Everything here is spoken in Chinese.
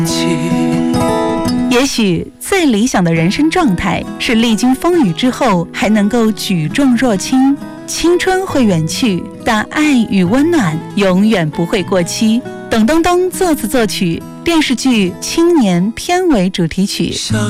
也许最理想的人生状态是历经风雨之后还能够举重若轻。青春会远去，但爱与温暖永远不会过期。董冬冬作词作曲，电视剧《青年》片尾主题曲。